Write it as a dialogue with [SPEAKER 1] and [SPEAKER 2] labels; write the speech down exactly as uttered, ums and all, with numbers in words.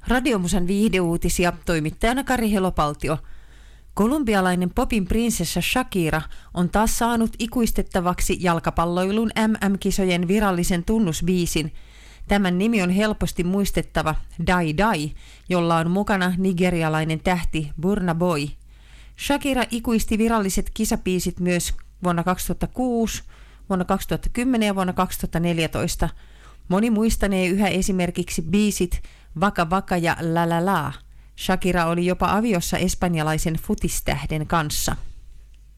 [SPEAKER 1] Radiomusan viihdeuutisia, toimittajana Kari Helopaltio. Kolumbialainen popin prinsessa Shakira on taas saanut ikuistettavaksi jalkapalloilun M M-kisojen virallisen tunnusbiisin. Tämän nimi on helposti muistettava Dai Dai, jolla on mukana nigerialainen tähti Burna Boy. Shakira ikuisti viralliset kisabiisit myös vuonna kaksituhattakuusi, vuonna kaksituhattakymmenen ja vuonna kaksituhattaneljätoista. Moni muistanee yhä esimerkiksi biisit Vaka Vaka ja La La La. Shakira oli jopa aviossa espanjalaisen futistähden kanssa.